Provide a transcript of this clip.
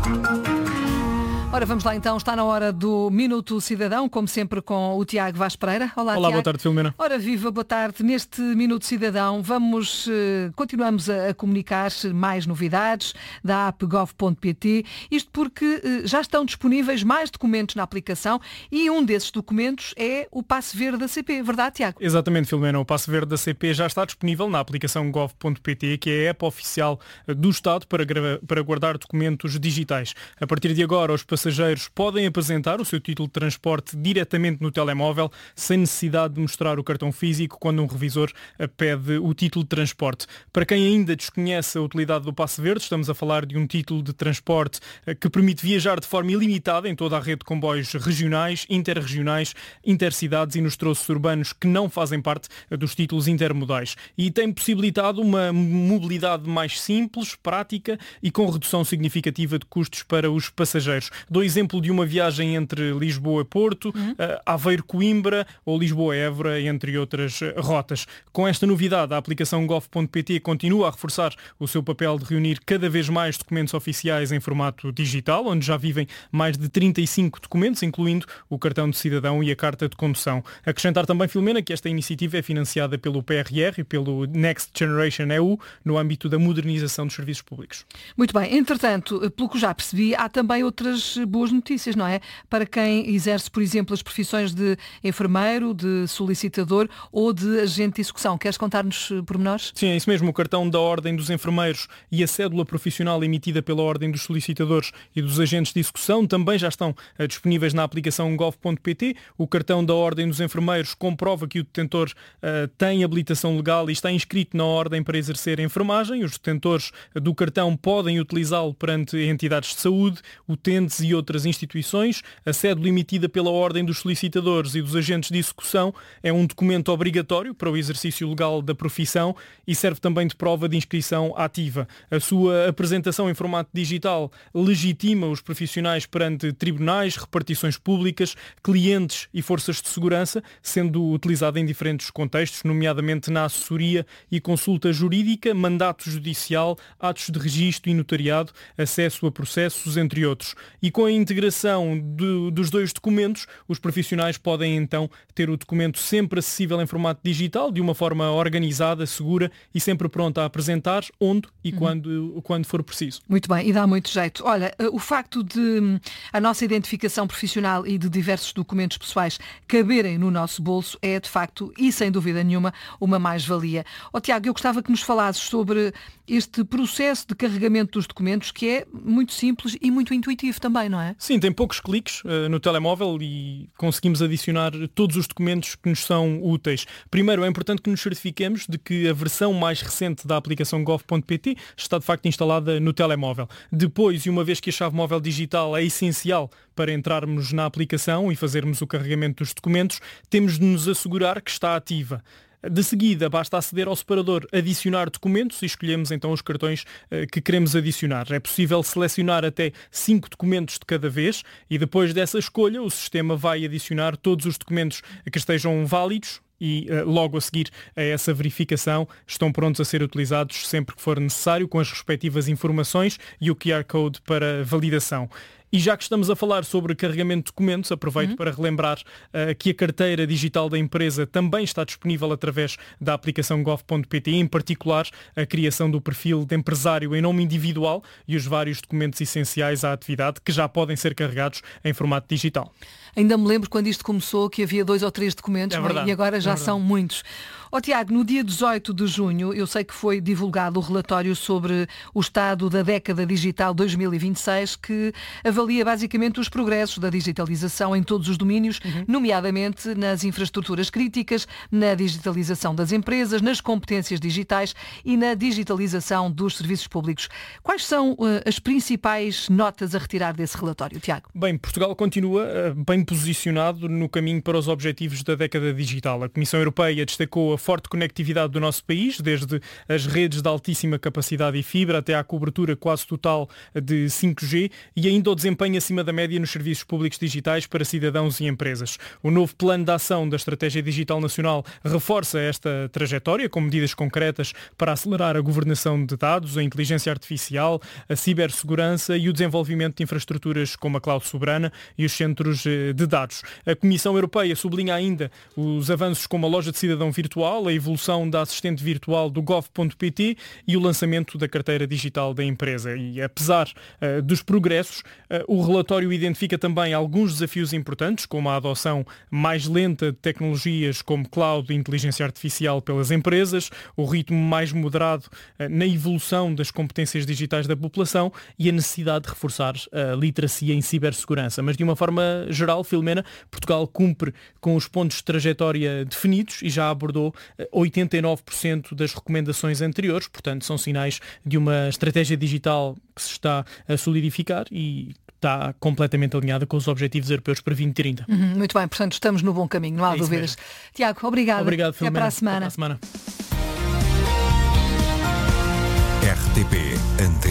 Ora, vamos lá então, está na hora do Minuto Cidadão, como sempre com o Tiago Vaz Pereira. Olá, Tiago. Boa tarde, Filomena. Ora, viva, boa tarde. Neste Minuto Cidadão continuamos a comunicar mais novidades da app gov.pt, isto porque já estão disponíveis mais documentos na aplicação e um desses documentos é o Passe Verde da CP, verdade, Tiago? Exatamente, Filomena. O Passe Verde da CP já está disponível na aplicação gov.pt, que é a app oficial do Estado para guardar documentos digitais. A partir de agora, os passageiros podem apresentar o seu título de transporte diretamente no telemóvel, sem necessidade de mostrar o cartão físico quando um revisor pede o título de transporte. Para quem ainda desconhece a utilidade do Passe Verde, estamos a falar de um título de transporte que permite viajar de forma ilimitada em toda a rede de comboios regionais, interregionais, intercidades e nos troços urbanos que não fazem parte dos títulos intermodais. E tem possibilitado uma mobilidade mais simples, prática e com redução significativa de custos para os passageiros. Dou exemplo de uma viagem entre Lisboa-Porto, Aveiro-Coimbra ou Lisboa-Évora, entre outras rotas. Com esta novidade, a aplicação gov.pt continua a reforçar o seu papel de reunir cada vez mais documentos oficiais em formato digital, onde já vivem mais de 35 documentos, incluindo o cartão de cidadão e a carta de condução. Acrescentar também, Filomena, que esta iniciativa é financiada pelo PRR e pelo Next Generation EU, no âmbito da modernização dos serviços públicos. Muito bem. Entretanto, pelo que já percebi, há também outras boas notícias, não é? Para quem exerce, por exemplo, as profissões de enfermeiro, de solicitador ou de agente de execução. Queres contar-nos pormenores? Sim, é isso mesmo. O cartão da Ordem dos Enfermeiros e a cédula profissional emitida pela Ordem dos Solicitadores e dos Agentes de Execução também já estão disponíveis na aplicação gov.pt. O cartão da Ordem dos Enfermeiros comprova que o detentor tem habilitação legal e está inscrito na Ordem para exercer a enfermagem. Os detentores do cartão podem utilizá-lo perante entidades de saúde, utentes e outras instituições. A cédula emitida pela Ordem dos Solicitadores e dos Agentes de Execução é um documento obrigatório para o exercício legal da profissão e serve também de prova de inscrição ativa. A sua apresentação em formato digital legitima os profissionais perante tribunais, repartições públicas, clientes e forças de segurança, sendo utilizada em diferentes contextos, nomeadamente na assessoria e consulta jurídica, mandato judicial, atos de registro e notariado, acesso a processos, entre outros. E com a integração dos dois documentos, os profissionais podem então ter o documento sempre acessível em formato digital, de uma forma organizada, segura e sempre pronta a apresentar onde e quando for preciso. Muito bem, e dá muito jeito. Olha, o facto de a nossa identificação profissional e de diversos documentos pessoais caberem no nosso bolso é, de facto, e sem dúvida nenhuma, uma mais-valia. Tiago, eu gostava que nos falasses sobre este processo de carregamento dos documentos, que é muito simples e muito intuitivo também, não é? Sim, tem poucos cliques no telemóvel e conseguimos adicionar todos os documentos que nos são úteis. Primeiro, é importante que nos certifiquemos de que a versão mais recente da aplicação gov.pt está de facto instalada no telemóvel. Depois, e uma vez que a chave móvel digital é essencial para entrarmos na aplicação e fazermos o carregamento dos documentos, temos de nos assegurar que está ativa. De seguida, basta aceder ao separador adicionar documentos e escolhemos então os cartões que queremos adicionar. É possível selecionar até 5 documentos de cada vez e depois dessa escolha o sistema vai adicionar todos os documentos que estejam válidos e logo a seguir a essa verificação estão prontos a ser utilizados sempre que for necessário, com as respectivas informações e o QR Code para validação. E já que estamos a falar sobre carregamento de documentos, aproveito para relembrar que a carteira digital da empresa também está disponível através da aplicação gov.pt, em particular a criação do perfil de empresário em nome individual e os vários documentos essenciais à atividade que já podem ser carregados em formato digital. Ainda me lembro quando isto começou que havia 2 ou 3 documentos, é verdade, e agora já são muitos. Tiago, no dia 18 de junho, eu sei que foi divulgado o relatório sobre o estado da década digital 2026, que avalia basicamente os progressos da digitalização em todos os domínios, nomeadamente nas infraestruturas críticas, na digitalização das empresas, nas competências digitais e na digitalização dos serviços públicos. Quais são as principais notas a retirar desse relatório, Tiago? Bem, Portugal continua bem posicionado no caminho para os objetivos da década digital. A Comissão Europeia destacou a a forte conectividade do nosso país, desde as redes de altíssima capacidade e fibra até à cobertura quase total de 5G e ainda o desempenho acima da média nos serviços públicos digitais para cidadãos e empresas. O novo plano de ação da Estratégia Digital Nacional reforça esta trajetória com medidas concretas para acelerar a governação de dados, a inteligência artificial, a cibersegurança e o desenvolvimento de infraestruturas como a cloud soberana e os centros de dados. A Comissão Europeia sublinha ainda os avanços como a loja de cidadão virtual, a evolução da assistente virtual do gov.pt e o lançamento da carteira digital da empresa. E apesar dos progressos, o relatório identifica também alguns desafios importantes, como a adoção mais lenta de tecnologias como cloud e inteligência artificial pelas empresas, o ritmo mais moderado na evolução das competências digitais da população e a necessidade de reforçar a literacia em cibersegurança. Mas de uma forma geral, Filomena, Portugal cumpre com os pontos de trajetória definidos e já abordou 89% das recomendações anteriores, portanto são sinais de uma estratégia digital que se está a solidificar e está completamente alinhada com os objetivos europeus para 2030. Muito bem, portanto estamos no bom caminho, não há dúvidas. Mesmo. Tiago, obrigado. Obrigado, Filomena. Até para a semana. RTP